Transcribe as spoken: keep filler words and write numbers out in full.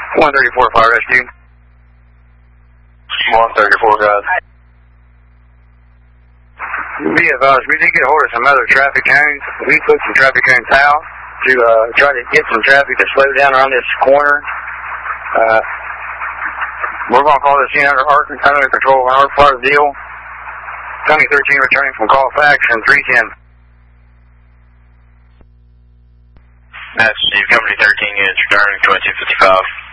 one thirty-four Fire Rescue. one thirty-four, guys. Be advised, we did get a hold of some other traffic cones. We put some traffic cones out to uh, try to get some traffic to slow down around this corner. Uh, we're going to call this unit under, under control on our part of the deal. County thirteen returning from Colfax and three ten. That's Steve, Company thirteen units returning twenty-two fifty-five.